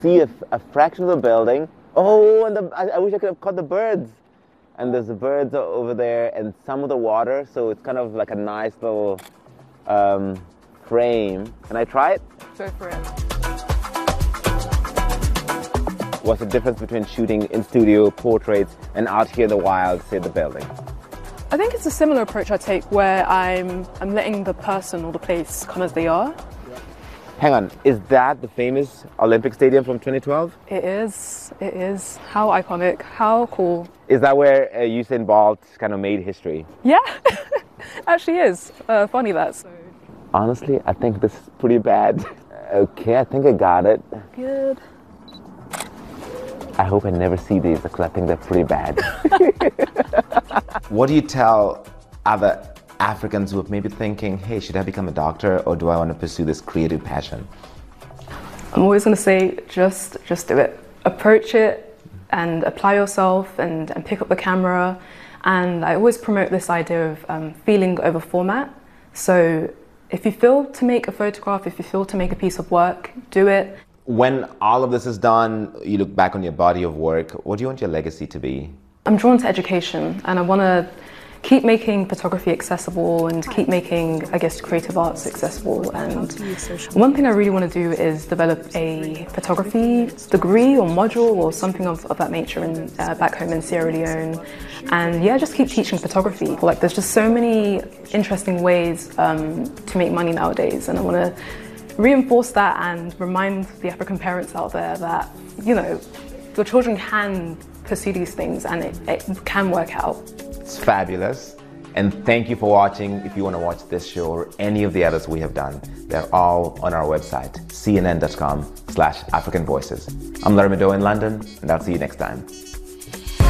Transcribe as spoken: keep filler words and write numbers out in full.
See a, a fraction of the building. Oh, and the, I, I wish I could have caught the birds. And there's the birds over there and some of the water, so it's kind of like a nice little um, frame. Can I try it? Go for it. What's the difference between shooting in studio portraits and out here in the wild, say the building? I think it's a similar approach I take where I'm, I'm letting the person or the place come as they are. Hang on, is that the famous Olympic Stadium from twenty twelve? It is, it is. How iconic, how cool. Is that where uh, Usain Bolt kind of made history? Yeah, actually is. Uh, funny that. So. Honestly, I think this is pretty bad. Okay, I think I got it. Good. I hope I never see these because I think they're pretty bad. What do you tell other Africans who are maybe thinking, hey, should I become a doctor or do I want to pursue this creative passion? I'm always going to say, just, just do it. Approach it and apply yourself and, and pick up the camera. And I always promote this idea of um, feeling over format. So if you feel to make a photograph, if you feel to make a piece of work, do it. When all of this is done, you look back on your body of work, what do you want your legacy to be? I'm drawn to education and I want to keep making photography accessible and keep making, I guess, creative arts accessible. And one thing I really want to do is develop a photography degree or module or something of, of that nature in, uh, back home in Sierra Leone. And yeah, just keep teaching photography. Like, there's just so many interesting ways um, to make money nowadays, and I want to reinforce that and remind the African parents out there that, you know, your children can pursue these things and it, it can work out. It's fabulous. And thank you for watching. If you want to watch this show or any of the others we have done, they're all on our website, c n n dot com slash African Voices. I'm Larry Mado in London, and I'll see you next time.